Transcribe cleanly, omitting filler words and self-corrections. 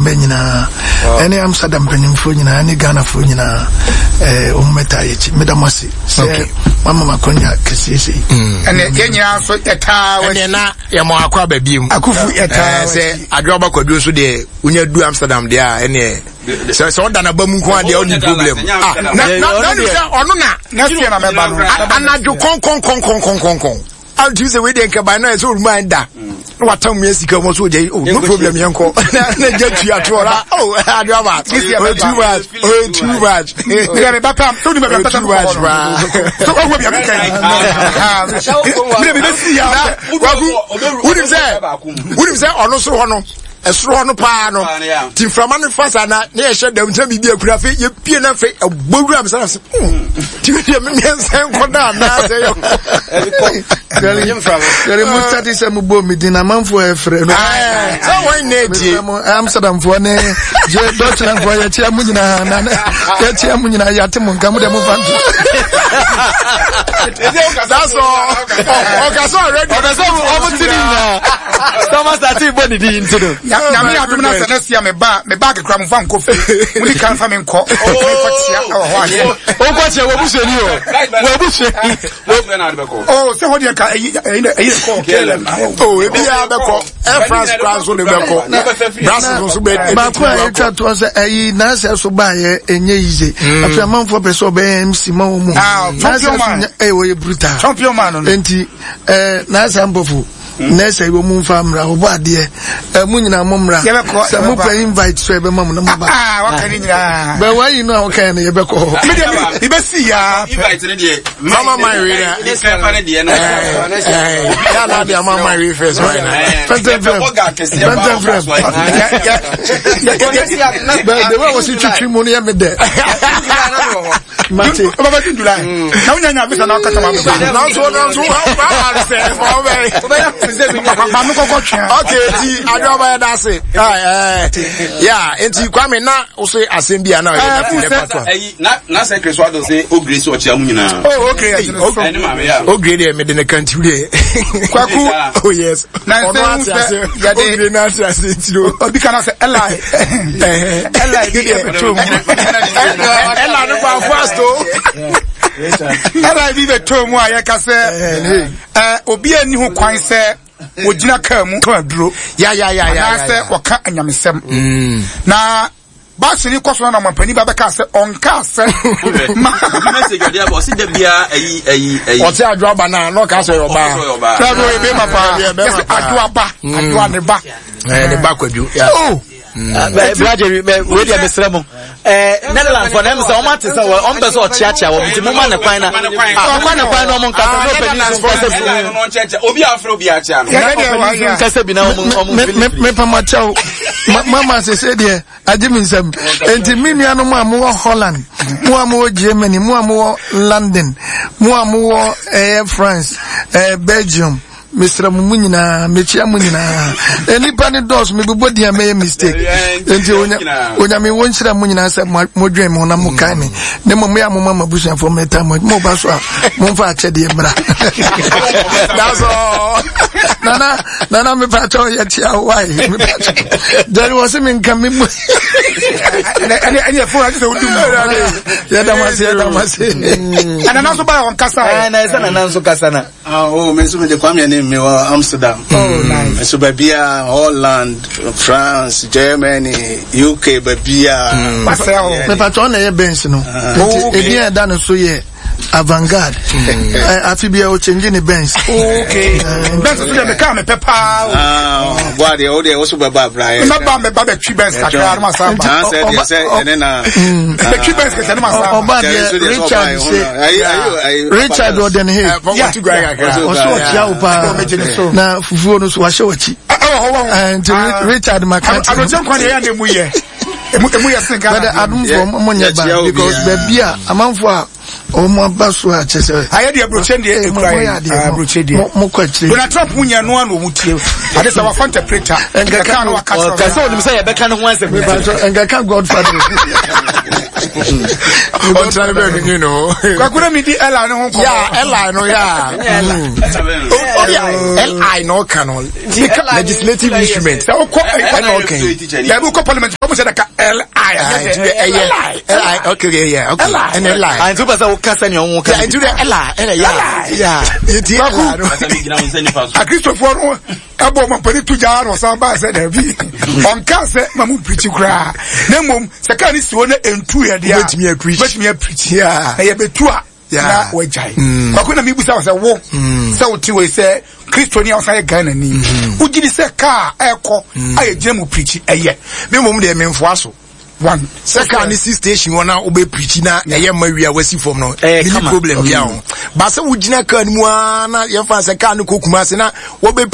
benyina any Amsterdam penimfo nyina any Ghana fo nyina ummeta yechi medamasi say mama makonya kesisi and yenya so eta we na ya mo akwa babiem akufu eta say adwoba kwadu so de unya du Amsterdam de a ene so oda na bamu nko ade only problem na ono na next year na meba no anadwo kon I'll choose a way they can buy no so reminder. What time we see come so dey no problem yanko. Na get you at all. Oh, I do about this year too much. We are better. So we better too much. So what we are me see ya. Who is that ono so hono. Esro no pa no ti frama no fasa na ye hye dam ta bibia kura fe ye pie na fe bogu am sana se ti me me nsen koda na se yo Gary mustati se mu bo medina manfo efre no so when neti Amsterdam fo ne je Deutschland fo ye tia mu nyina na ye tia mu nyina ya te mu nka mu de mu fanto that's all okay so already okay so almost na Thomas ati boni di into na me adum na se na sia me bag kra mu fa nko fe mu di kan fa me nko tia ho ase o ko che wo busheni oh se ho di ka eyi ko kele oh e bia be ko France so le be ko Brussels so be ma ko e twa to se eyi na se so ba ye enye yize afia manfo pe so be MC ma wo mu wo ye brutal champion man no enti na sa mbofu nessa ibo mu famra obo ade mu nyina momra se mu pa invite so ebe mam na mba wakani nyina be why you know okay na ye be ko me be see ya invite ne de mama my reader this kind of de no ya na de mama my reader first right now Phantom the way was you treat money me there Mate baba tindula na unya nya bisa na okata mamu na so how say okay ti adoba ya dase yeah enti kwame na so assembly na na secretary so do say o grace o chia mu nyina oh okay o grade e me de na kantule kwaku oh yes na say ya de na say tiro obi kana say eli dey betom ela no pa fast o ela bi betom a ya ka say obi ani ho kwan say wojina ka mu ka duro ya na say waka anyamesem na basini koso na mampani ba beka se onka se message dey about see the bia ayi o ti adwo aba na no ka so yo ba travel e be mapa yes adwo aba adwo ne ba ne ba kwadu oh Brother, we dey Mr. Netherlands for them say o ma te say o mbe so o chiachia wo nti mo ma ne kwan na o mo nka so Netherlands for them no chiachia obi afro obi achia no nka se bi na o me pa ma chao mama se dey ajimi nsam enti minua no ma mo Holland mo mo Germany mo mo London mo France Belgium Mr. Munyina mechia munyina enipa ne dos me bobodi am mistake enti onya me wonchira munyina se modwen mo na mo kan ni ne mo ya mo mama busu for meta mo ba so mo fa achede bra that's all nana me pa cho ya tia why me pa cho there was me kan me any for I just do ya damase ana na so ba on kasa na esa na so kasa na oh me so me de kwame ne me wa Amsterdam oh nice so babia Holland France Germany UK babia me pa cho na ye bench no e dia da no so ye avant-garde afibia o change ni bench okay bench so dem ka me pepa boy dey o dey also baba bra na ba me ba be twi bench kakra ma sa ba say na be twi bench kakra ma sa oba Richard say Richard Orden he yeah to guy kakra o so chia opa na fufuo no so wa shewachi and Richard Makati arojan kwa dey ya mu ye emu ye sin but adum for monye ba because baby a amanfo a o mo baso a chese aye de abroche de ekrai abroche de mo kwachire Donald Trump munya no an mu tie ade sa wa fa interpreter engaka ka so nim say ye beka no ho ansem engaka Godfather On try to you know. Kakura mi di Ella no ho. Yeah, Ella no yeah. Oh yeah, LI no canon. Legislative instrument. So ko okay. Ya bu ko parliament ko say that LI. Okay, yeah, okay. And LI. And super say kasa ni on Yeah, into the LI. Yeah. You a Christopher abo ma pari tuja ro san ba say da bi. On ka say mamu preach kra. Na mom se ka ni so na entu ye dia. Bet me preach. Yeah. Na ye betu a na wajai. Kwako na mi busa say wo. Say oti we say Christo ni outside Ghana ni. Ugidi say car eko aye jemu preach eye. Me mom de memfo aso. One second station wana obe preach na eye mawia wasi from no any problem bia ho ba se wugina kan mu na ye fa se kan kokuma se na obe